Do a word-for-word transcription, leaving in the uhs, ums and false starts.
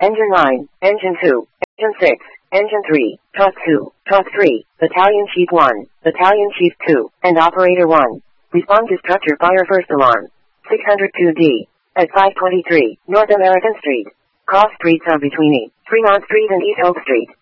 Engine nine, Engine two, Engine six, Engine three, Talk two, Talk three, Battalion Chief one, Battalion Chief two, and Operator one. Respond to structure fire first alarm. six oh two D. At five twenty-three, North American Street. Cross streets are between E, Fremont Street and East Oak Street.